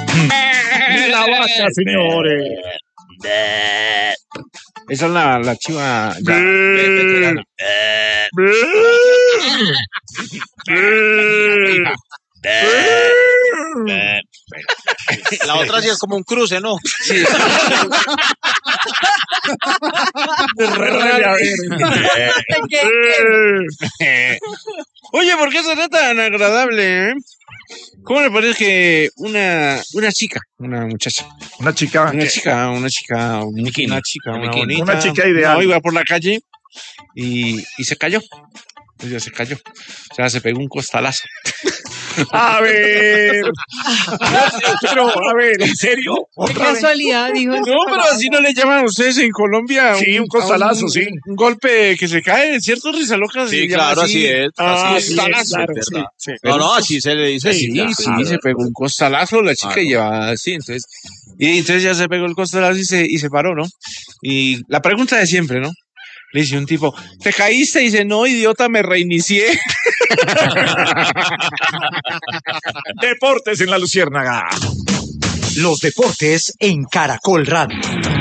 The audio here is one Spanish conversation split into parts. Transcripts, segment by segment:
La vaca, señores. Esa es la chiva ya veterana. La otra sí es como un cruce, ¿no? Sí. Oye, ¿por qué será tan agradable, eh? ¿Cómo le parece que una chica, una muchacha, Una chica. una chica bonita, Una chica ideal. no, iba por la calle y se cayó? Ella se cayó. O sea, se pegó un costalazo. A ver. Pero, a ver, ¿en serio? Qué ¿Otra vez? casualidad, dijo. No, pero así no le llaman a ustedes en Colombia. Sí, un costalazo, sí. Un golpe que se cae, ¿cierto, Rizaloca? Sí, claro, así es. Ah, Así sí, es, costalazo, claro, es sí, verdad. sí. No, así se le dice. Sí, claro. se pegó un costalazo, la chica llevaba así, entonces ya se pegó el costalazo y se paró, ¿no? Y la pregunta de siempre, ¿no? Le dice un tipo, ¿te caíste? Y dice, no, idiota, me reinicié. Deportes en la Luciérnaga. Los deportes en Caracol Radio.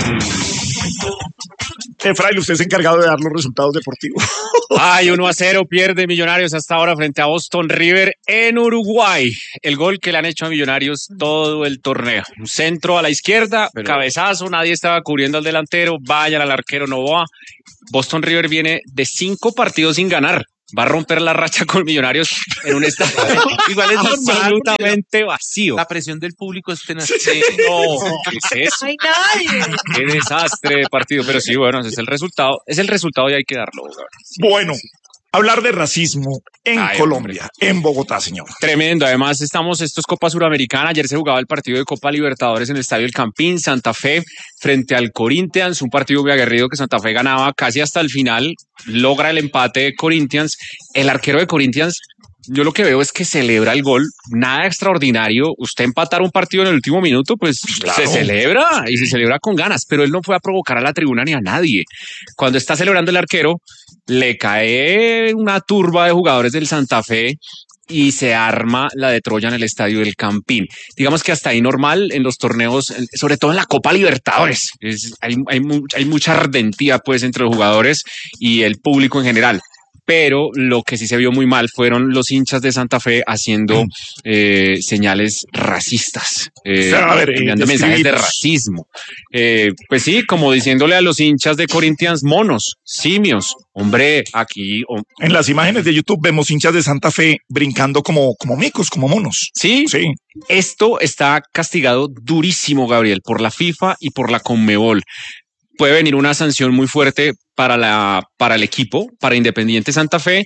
Fraile, usted es encargado de dar los resultados deportivos. Ay, 1-0 pierde Millonarios hasta ahora frente a Boston River en Uruguay. El gol que le han hecho a Millonarios todo el torneo. Un centro a la izquierda, cabezazo, nadie estaba cubriendo al delantero, vayan al arquero Novoa. Boston River viene de 5 partidos sin ganar. Va a romper la racha con Millonarios en un estadio Igual es normal, absolutamente vacío. La presión del público es tenaz. No, ¿qué es eso? ¡Ay, nadie! Qué desastre de partido. Pero sí, bueno, ese es el resultado. Es el resultado y hay que darlo. Bueno, hablar de racismo en Ay, Colombia, en Bogotá, señor. Tremendo, además esto es Copa Suramericana, ayer se jugaba el partido de Copa Libertadores en el Estadio El Campín, Santa Fe frente al Corinthians, un partido muy aguerrido que Santa Fe ganaba casi hasta el final, logra el empate de Corinthians, el arquero de Corinthians, yo lo que veo es que celebra el gol, nada extraordinario, usted empatar un partido en el último minuto, pues Claro. se celebra y se celebra con ganas, pero él no fue a provocar a la tribuna ni a nadie. Cuando está celebrando el arquero, le cae una turba de jugadores del Santa Fe y se arma la de Troya en el Estadio del Campín. Digamos que hasta ahí normal en los torneos, sobre todo en la Copa Libertadores. Hay mucha ardentía pues entre los jugadores y el público en general. Pero lo que sí se vio muy mal fueron los hinchas de Santa Fe haciendo señales racistas, A ver, enviando mensajes de describimos. racismo. Pues sí, como diciéndole a los hinchas de Corinthians, monos, simios, hombre, aquí... En las imágenes de YouTube vemos hinchas de Santa Fe brincando como micos, como monos. Sí, Sí. esto está castigado durísimo, Gabriel, por la FIFA y por la Conmebol. Puede venir una sanción muy fuerte para el equipo, para Independiente Santa Fe,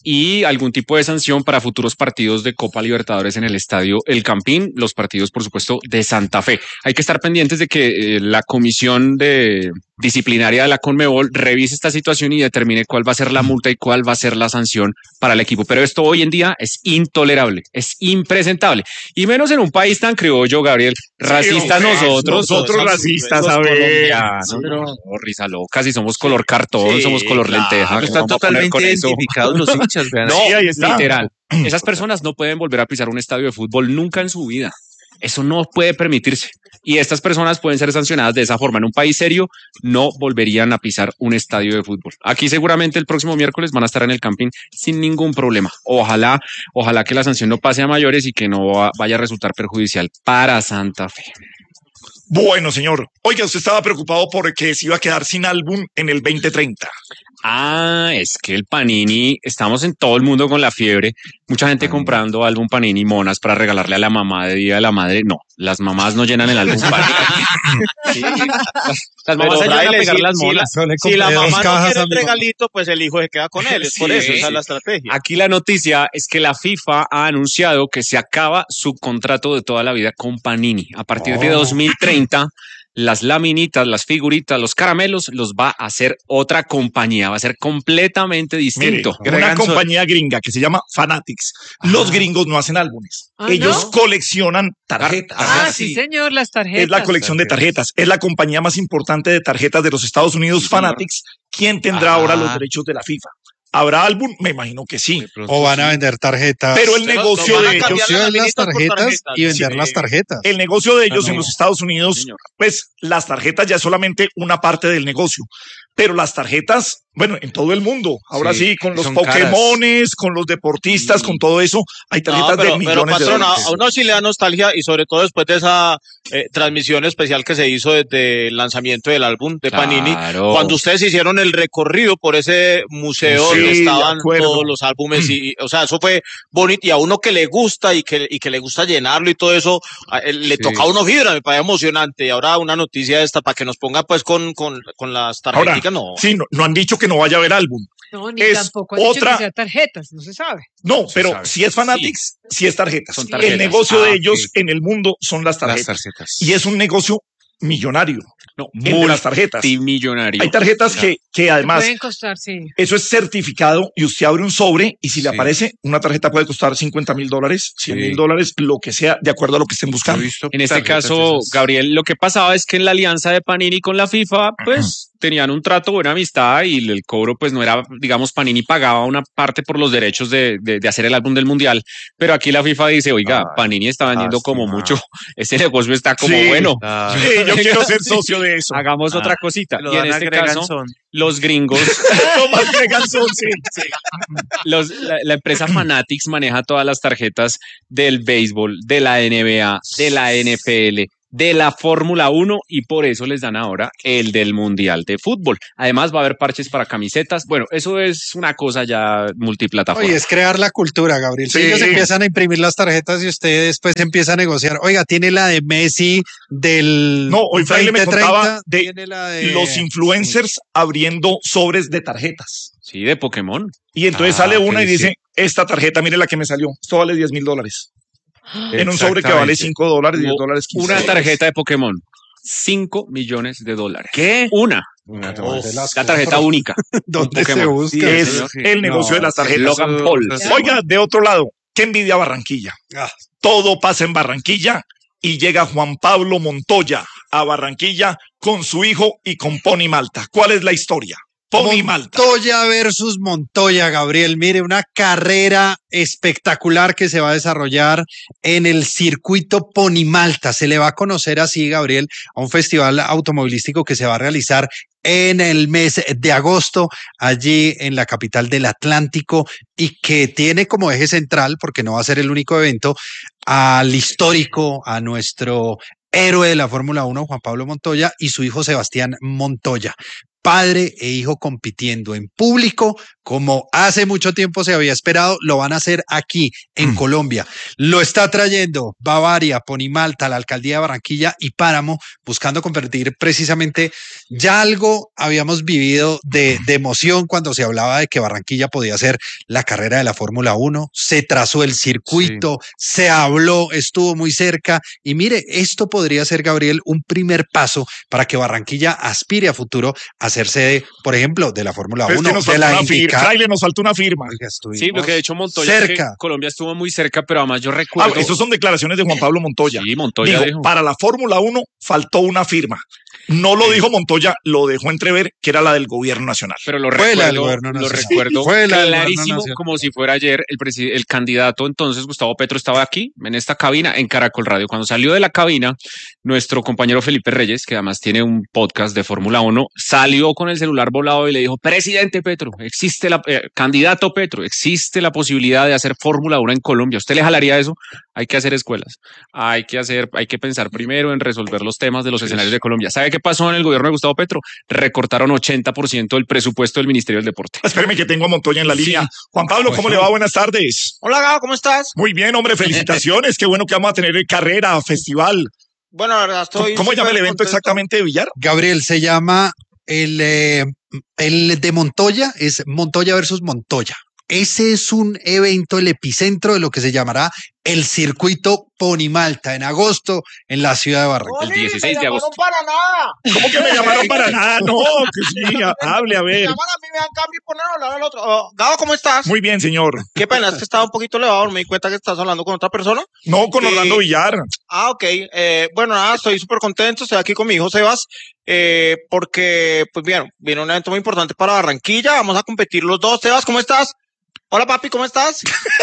y algún tipo de sanción para futuros partidos de Copa Libertadores en el Estadio El Campín, los partidos, por supuesto, de Santa Fe. Hay que estar pendientes de que la comisión disciplinaria de la Conmebol revise esta situación y determine cuál va a ser la multa y cuál va a ser la sanción para el equipo. Pero esto hoy en día es intolerable, es impresentable. Y menos en un país tan criollo, Gabriel. Racistas hombre, nosotros racistas, los a ver. colombianos. Sí. No, risa loca, si somos color cartón, Sí, somos color claro, lenteja. ¿cómo Están vamos a poner totalmente con eso? identificados los hinchas, vean. No, Sí, ahí está. literal. Esas personas no pueden volver a pisar un estadio de fútbol nunca en su vida. Eso no puede permitirse. Y estas personas pueden ser sancionadas de esa forma. En un país serio no volverían a pisar un estadio de fútbol. Aquí seguramente el próximo miércoles van a estar en el Campín sin ningún problema. Ojalá que la sanción no pase a mayores y que no vaya a resultar perjudicial para Santa Fe. Bueno, señor. Oiga, usted estaba preocupado porque se iba a quedar sin álbum en el 2030. Ah, es que el Panini, estamos en todo el mundo con la fiebre. Mucha gente comprando álbum Panini monas para regalarle a la mamá de Día de la Madre. No, las mamás no llenan el álbum Panini. Sí, las mamás ayudan a Fraile, pegar si- las si monas. Si la mamá no cajas quiere a el mi mamá. regalito, pues el hijo se queda con él. Es por Sí, eso, esa sí. es la estrategia. Aquí la noticia es que la FIFA ha anunciado que se acaba su contrato de toda la vida con Panini. A partir de 2030, las laminitas, las figuritas, los caramelos los va a hacer otra compañía. Va a ser completamente Mire, distinto. una compañía gringa que se llama Fanatics. Los gringos no hacen álbumes. Ah, Ellos ¿no? coleccionan tarjetas. Ah, sí, señor, las tarjetas. Es la colección de tarjetas. Es la compañía más importante de tarjetas de los Estados Unidos, Fanatics, quien tendrá ahora los derechos de la FIFA. ¿Habrá álbum? Me imagino que sí. O van a vender tarjetas. Pero el negocio van a de ellos, cambiar Negocio de las laminitas por tarjetas tarjetas. y vender Sí. las tarjetas. el negocio de ellos Ah, no. en los Estados Unidos, Señor. pues las tarjetas ya es solamente una parte del negocio. Pero las tarjetas, bueno, en todo el mundo. Ahora Sí, sí, con los son caras. Pokémones, con los deportistas, con todo eso, hay tarjetas No, de pero millones de patrón, dólares. a uno sí le da nostalgia y sobre todo después de esa transmisión especial que se hizo desde el lanzamiento del álbum de Panini, Claro. cuando ustedes hicieron el recorrido por ese museo Sí, donde de estaban acuerdo. todos los álbumes o sea, eso fue bonito y a uno que le gusta y que le gusta llenarlo y todo eso, le Sí. toca a uno fibra, me parece emocionante y ahora una noticia esta para que nos ponga pues con las Ahora, tarjetas, no. sí, no han dicho que no vaya a haber álbum. No, ni Es tampoco han dicho otra- que sea tarjetas, no se sabe. No, pero sabe. si es Fanatics, si es tarjetas. Son El tarjetas. negocio de Ah, ellos ok. en el mundo son las Las tarjetas. tarjetas. Y es un negocio millonario, No, el de las tarjetas. multimillonario. Hay tarjetas que además, Pueden costar, sí. eso es certificado y usted abre un sobre y si le Sí. aparece, una tarjeta puede costar $50,000, $100,000, lo que sea, de acuerdo a lo que estén Yo he buscando. visto En este tarjetas caso, esas. Gabriel, lo que pasaba es que en la alianza de Panini con la FIFA, pues tenían un trato, buena amistad y el cobro pues no era, digamos, Panini pagaba una parte por los derechos de hacer el álbum del Mundial, pero aquí la FIFA dice, oiga, Ay, Panini está vendiendo como lástima. mucho, ese negocio está como Sí. bueno, Ah, Sí, yo quiero ser socio de eso. hagamos otra cosita. lo Y en dan a este Greg caso, Anson. los gringos, Tomás Greganson, sí. la empresa Fanatics maneja todas las tarjetas del béisbol, de la NBA, de la NFL, de la Fórmula 1 y por eso les dan ahora el del Mundial de Fútbol. Además va a haber parches para camisetas. Bueno, eso es una cosa ya multiplataforma. Oye, es crear la cultura, Gabriel. Si Sí. ellos empiezan a imprimir las tarjetas y usted después empieza a negociar, oiga, tiene la de Messi del No, hoy Fraile me 2030, contaba de tiene la de Los influencers abriendo sobres de tarjetas. Sí, de Pokémon. Y entonces Ah, sale ok, una y dice, sí. esta tarjeta, mire la que me salió, esto vale $10,000. En un sobre que vale Exactamente. $5, $10, $15. Una tarjeta de Pokémon. $5 millones. ¿Qué? Una. ¿Dónde las La tarjeta compro? única. ¿Dónde un se Pokémon. busca? Sí, Es señor. el negocio de las tarjetas. Logan Paul. Oiga, de otro lado, ¿qué envidia Barranquilla? Ah. Todo pasa en Barranquilla y llega Juan Pablo Montoya a Barranquilla con su hijo y con Pony Malta. ¿Cuál es la historia? Pony Malta. Montoya versus Montoya, Gabriel. Mire, una carrera espectacular que se va a desarrollar en el circuito Pony Malta. Se le va a conocer así, Gabriel, a un festival automovilístico que se va a realizar en el mes de agosto, allí en la capital del Atlántico, y que tiene como eje central, porque no va a ser el único evento, al histórico, a nuestro héroe de la Fórmula 1, Juan Pablo Montoya, y su hijo Sebastián Montoya. Padre e hijo compitiendo en público, como hace mucho tiempo se había esperado, lo van a hacer aquí en Colombia. Lo está trayendo Bavaria, Ponimalta, la alcaldía de Barranquilla y Páramo, buscando convertir precisamente ya algo habíamos vivido de emoción cuando se hablaba de que Barranquilla podía ser la carrera de la Fórmula 1. Se trazó el circuito, se habló, estuvo muy cerca. Y mire, esto podría ser, Gabriel, un primer paso para que Barranquilla aspire a futuro a ser sede, por ejemplo, de la Fórmula Pero es 1, que nos de falta la una firma. IndyCar. Fraile, nos falta una firma. Oiga, estuvimos Sí, porque de hecho Montoya, creo que cerca. Colombia estuvo muy cerca, pero además yo Ah, recuerdo. esas son declaraciones de Juan Pablo Montoya. Sí, Montoya Dijo, dijo. para la Fórmula 1 faltó una firma. No lo dijo Montoya, lo dejó entrever que era la del gobierno nacional. Pero lo Fue la del recuerdo, gobierno lo nacional. recuerdo Fue la del gobierno clarísimo, nacional. como si fuera ayer. El candidato entonces, Gustavo Petro, estaba aquí, en esta cabina, en Caracol Radio. Cuando salió de la cabina, nuestro compañero Felipe Reyes, que además tiene un podcast de Fórmula 1, salió con el celular volado y le dijo, presidente Petro, candidato Petro, existe la posibilidad de hacer Fórmula 1 en Colombia. ¿Usted le jalaría eso? Hay que hacer escuelas. Hay que pensar primero en resolver los temas de los escenarios de Colombia. ¿Sabe qué pasó en el gobierno de Gustavo Petro? Recortaron 80% del presupuesto del Ministerio del Deporte. Espéreme que tengo a Montoya en la línea. Juan Pablo, ¿cómo le va? Buenas tardes. Hola, Gabo, ¿cómo estás? Muy bien, hombre, felicitaciones. Qué bueno que vamos a tener carrera, festival. Bueno, la verdad estoy... ¿Cómo llama el súper evento contento. exactamente de Villar? Gabriel, se llama el de Montoya, es Montoya versus Montoya. ese es un evento, el epicentro de lo que se llamará el circuito Ponimalta en agosto en la ciudad de Barranquilla. El 16 de agosto. para nada. ¿Cómo que me llamaron para nada? No, que sí, hable, a Me ver. llaman a mí, me dan cambio y ponen a hablar al otro. Oh, Gabo, ¿cómo estás? Muy bien, señor. Qué pena, es que estaba un poquito elevado, me di cuenta que estás hablando con otra persona. No, con Sí. Orlando Villar. Ah, ok. Bueno, nada, estoy súper contento. Estoy aquí con mi hijo Sebas, porque, pues bien, viene un evento muy importante para Barranquilla. Vamos a competir los dos. Sebas, ¿cómo estás? Hola, papi, ¿cómo estás?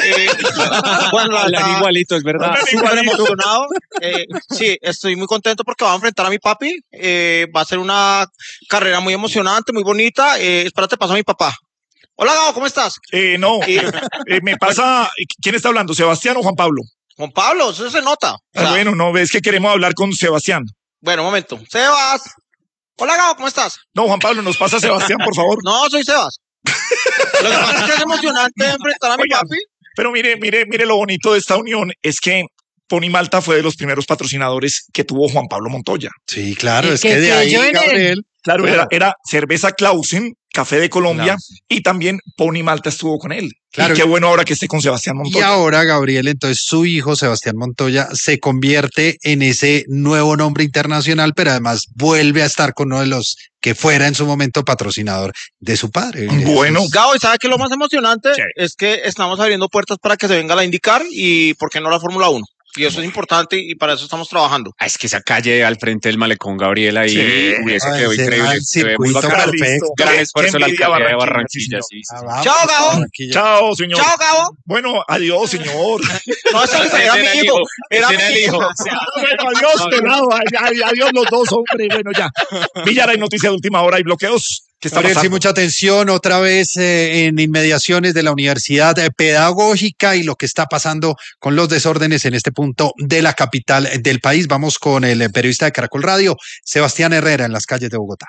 Bueno, la Hablan verdad, igualito, es verdad. Hablan súper emocionado. Sí, estoy muy contento porque va a enfrentar a mi papi. Va a ser una carrera muy emocionante, muy bonita. Espérate, paso a mi papá. Hola, Gabo, ¿cómo estás? No, me pasa. ¿Quién está hablando? ¿Sebastián o Juan Pablo? Juan Pablo, eso se nota. O sea, Bueno, no, ves que queremos hablar con Sebastián. Bueno, un momento. Sebas. Hola, Gabo, ¿cómo estás? No, Juan Pablo, nos pasa Sebastián, por favor. No, soy Sebas. Lo que pasa es que es emocionante enfrentar a mi Oiga, papi. Pero mire lo bonito de esta unión es que Ponimalta fue de los primeros patrocinadores que tuvo Juan Pablo Montoya. Sí, claro, Y es que que de ahí, creyó en él. Gabriel, Claro, Claro. era cerveza Clausen, café de Colombia, y también Ponimalta estuvo con él. Claro. Y qué bueno ahora que esté con Sebastián y Montoya. ahora Gabriel, entonces su hijo Sebastián Montoya se convierte en ese nuevo nombre internacional, pero además vuelve a estar con uno de los que fuera en su momento patrocinador de su padre. Bueno, Eso es- Gabo, ¿y sabes qué es lo más emocionante? Sí. Es que estamos abriendo puertas para que se venga la IndyCar y, ¿por qué no la Fórmula 1? Y eso es importante y para eso estamos trabajando. Es que esa calle al frente del malecón, Gabriela, y Sí. hubiese Ay, quedado será increíble. el Se ve muy circuito bacano. perfecto. Gran Qué esfuerzo de la envidia alcaldía de Barranquilla, Barranquilla, sí, sí. Ah, sí. vamos, Chao, Gabo. Barranquilla. chao, señor. Chao, Gabo. Bueno, adiós, señor. No, ese era mi hijo. Era mi hijo. Bueno, adiós, pelado. Adiós los dos, hombre. Bueno, ya. Villar, hay noticia de última hora y bloqueos. ¿Qué está Gabriel, sí, pasando? mucha atención otra vez en inmediaciones de la Universidad Pedagógica y lo que está pasando con los desórdenes en este punto de la capital del país. Vamos con el periodista de Caracol Radio, Sebastián Herrera, en las calles de Bogotá.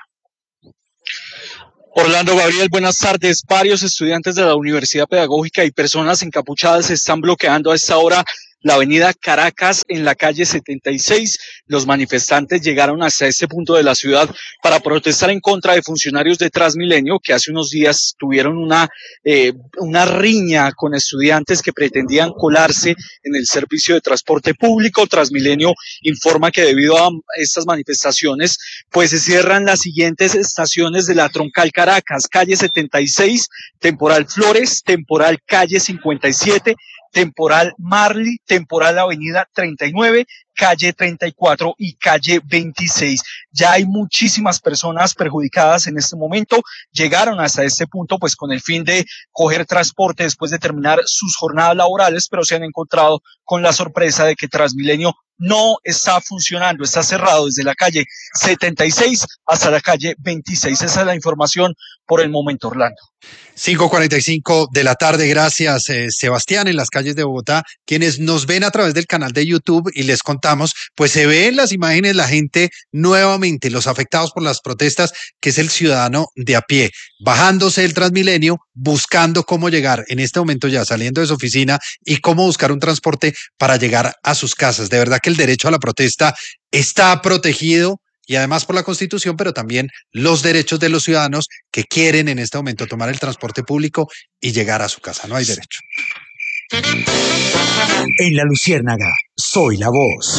Orlando Gabriel, buenas tardes. Varios estudiantes de la Universidad Pedagógica y personas encapuchadas están bloqueando a esta hora la avenida Caracas en la calle 76. Los manifestantes llegaron hasta este punto de la ciudad para protestar en contra de funcionarios de Transmilenio que hace unos días tuvieron una riña con estudiantes que pretendían colarse en el servicio de transporte público. Transmilenio informa que debido a estas manifestaciones, pues se cierran las siguientes estaciones de la Troncal Caracas: calle 76, temporal Flores, temporal calle 57, temporal Marley, temporal avenida 39, calle 34 y calle 26. Ya hay muchísimas personas perjudicadas en este momento. Llegaron hasta este punto pues con el fin de coger transporte después de terminar sus jornadas laborales, pero se han encontrado con la sorpresa de que Transmilenio no está funcionando, está cerrado desde la calle 76 hasta la calle 26. Esa es la información por el momento, Orlando. 5:45 de la tarde, gracias Sebastián, en las calles de Bogotá. Quienes nos ven a través del canal de YouTube y les contamos, pues se ve en las imágenes la gente nuevamente, los afectados por las protestas, que es el ciudadano de a pie, bajándose del Transmilenio, buscando cómo llegar en este momento ya saliendo de su oficina y cómo buscar un transporte para llegar a sus casas. De verdad que el derecho a la protesta está protegido y además por la Constitución, pero también los derechos de los ciudadanos que quieren en este momento tomar el transporte público y llegar a su casa. No hay derecho. En La Luciérnaga, soy la voz.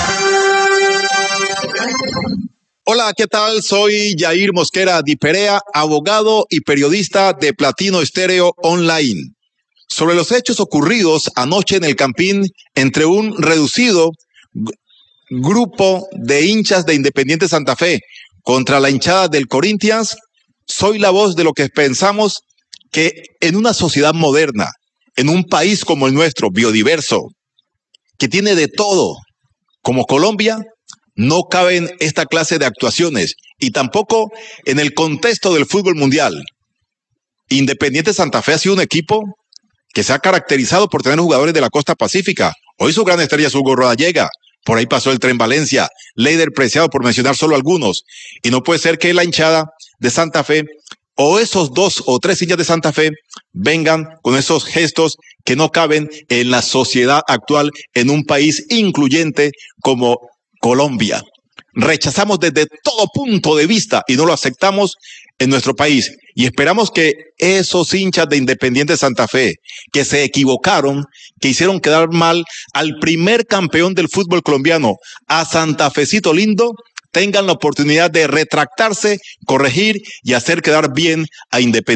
Hola, ¿qué tal? Soy Yair Mosquera Di Perea, abogado y periodista de Platino Estéreo Online. Sobre los hechos ocurridos anoche en el Campín entre un reducido grupo de hinchas de Independiente Santa Fe contra la hinchada del Corinthians, soy la voz de lo que pensamos que en una sociedad moderna, en un país como el nuestro, biodiverso, que tiene de todo, como Colombia, no caben esta clase de actuaciones y tampoco en el contexto del fútbol mundial. Independiente Santa Fe ha sido un equipo que se ha caracterizado por tener jugadores de la costa pacífica. Hoy su gran estrella es Hugo Rodallega. Por ahí pasó el Tren Valencia, Leider Preciado, por mencionar solo algunos. Y no puede ser que la hinchada de Santa Fe o esos 2 o 3 hinchas de Santa Fe vengan con esos gestos que no caben en la sociedad actual, en un país incluyente como Colombia. rechazamos desde todo punto de vista y no lo aceptamos en nuestro país. Y esperamos que esos hinchas de Independiente Santa Fe, que se equivocaron, que hicieron quedar mal al primer campeón del fútbol colombiano, a Santa Fecito Lindo, tengan la oportunidad de retractarse, corregir y hacer quedar bien a Independiente.